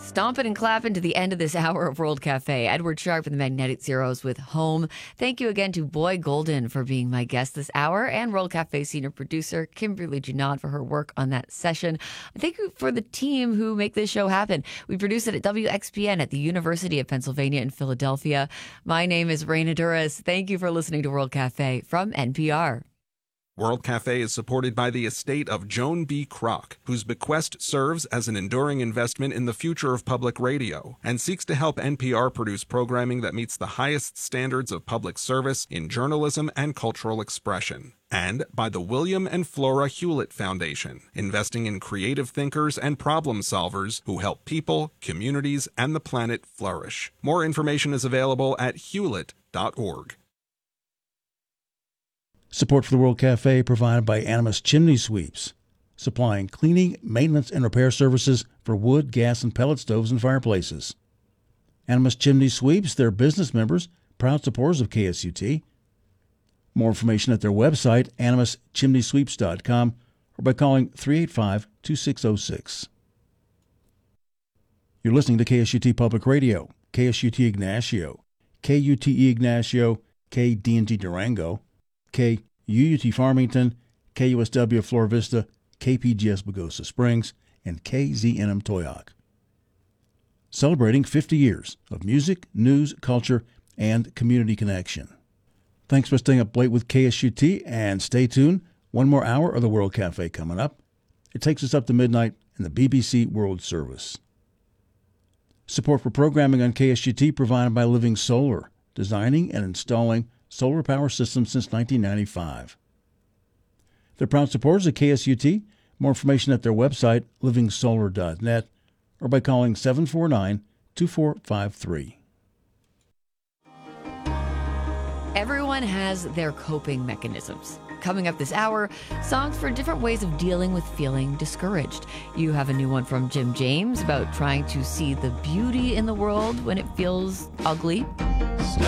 Stomping and clapping to the end of this hour of World Cafe. Edward Sharp and the Magnetic Zeros with Home. Thank you again to Boy Golden for being my guest this hour, and World Cafe senior producer Kimberly Junod for her work on that session. Thank you for the team who make this show happen. We produce it at WXPN at the University of Pennsylvania in Philadelphia. My name is Raina Duras. Thank you for listening to World Cafe from NPR. World Cafe is supported by the estate of Joan B. Kroc, whose bequest serves as an enduring investment in the future of public radio and seeks to help NPR produce programming that meets the highest standards of public service in journalism and cultural expression. And by the William and Flora Hewlett Foundation, investing in creative thinkers and problem solvers who help people, communities, and the planet flourish. More information is available at hewlett.org. Support for the World Cafe provided by Animas Chimney Sweeps, supplying cleaning, maintenance, and repair services for wood, gas, and pellet stoves and fireplaces. Animas Chimney Sweeps, their business members, proud supporters of KSUT. More information at their website, animaschimneysweeps.com, or by calling 385-2606. You're listening to KSUT Public Radio, KSUT Ignacio, KUTE Ignacio, KDNG Durango, KUUT Farmington, KUSW Flora Vista, KPGS Pagosa Springs, and KZNM Toyoak. Celebrating 50 years of music, news, culture, and community connection. Thanks for staying up late with KSUT, and stay tuned. One more hour of the World Cafe coming up. It takes us up to midnight in the BBC World Service. Support for programming on KSUT provided by Living Solar, designing and installing solar power systems since 1995. They're proud supporters of KSUT. More information at their website, livingsolar.net, or by calling 749-2453. Everyone has their coping mechanisms. Coming up this hour, songs for different ways of dealing with feeling discouraged. You have a new one from Jim James about trying to see the beauty in the world when it feels ugly.